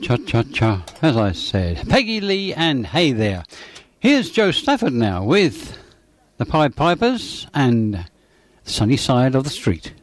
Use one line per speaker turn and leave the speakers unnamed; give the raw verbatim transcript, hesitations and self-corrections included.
Cha-cha-cha, as I said. Peggy Lee and Hey There. Here's Joe Stafford now with the Pied Pipers and Sunny Side of the Street.